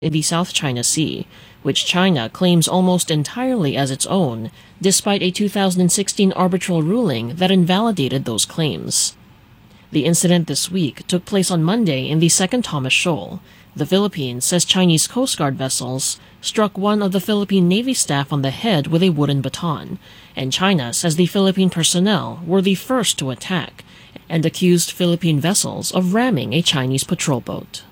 in the South China Sea, which China claims almost entirely as its own, despite a 2016 arbitral ruling that invalidated those claims. The incident this week took place on Monday in the Second Thomas Shoal. The Philippines says Chinese Coast Guard vessels struck one of the Philippine Navy staff on the head with a wooden baton, and China says the Philippine personnel were the first to attack and accused Philippine vessels of ramming a Chinese patrol boat.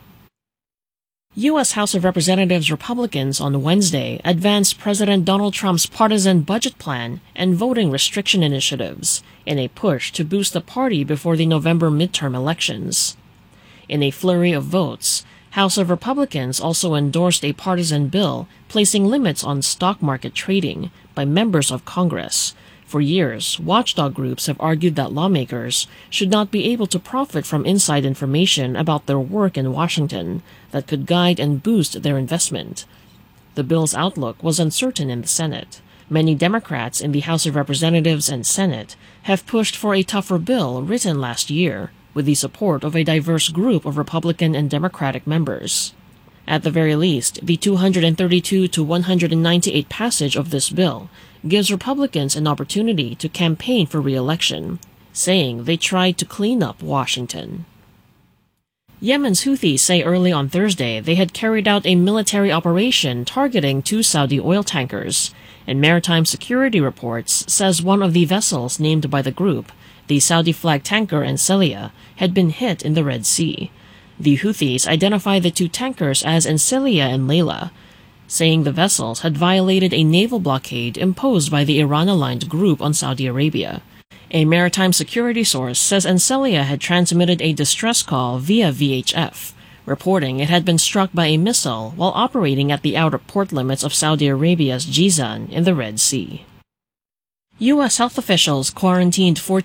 U.S. House of Representatives Republicans on Wednesday advanced President Donald Trump's partisan budget plan and voting restriction initiatives in a push to boost the party before the November midterm elections. In a flurry of votes, House of Republicans also endorsed a partisan bill placing limits on stock market trading by members of Congress. For years, watchdog groups have argued that lawmakers should not be able to profit from inside information about their work in Washington that could guide and boost their investment. The bill's outlook was uncertain in the Senate. Many Democrats in the House of Representatives and Senate have pushed for a tougher bill written last year, with the support of a diverse group of Republican and Democratic members. At the very least, the 232 to 198 passage of this bill gives Republicans an opportunity to campaign for re-election, saying they tried to clean up Washington. Yemen's Houthis say early on Thursday they had carried out a military operation targeting 2 Saudi oil tankers, and Maritime Security Reports says one of the vessels named by the group, the Saudi-flagged tanker Enselia, had been hit in the Red Sea. The Houthis identified the 2 tankers as Enselia and Layla, saying the vessels had violated a naval blockade imposed by the Iran-aligned group on Saudi Arabia. A maritime security source says Enselia had transmitted a distress call via VHF, reporting it had been struck by a missile while operating at the outer port limits of Saudi Arabia's Jizan in the Red Sea. U.S. health officials quarantined 14